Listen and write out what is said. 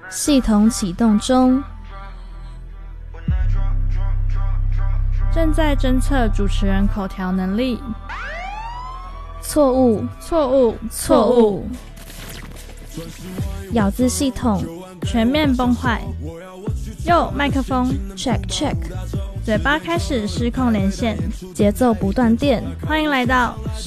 系统启动中。 正在侦测主持人口条能力。 错误， 错误， 错误。咬字系统全面崩坏。右麦克风 check check， 嘴巴开始失控连线， 节奏不断电。 欢迎来到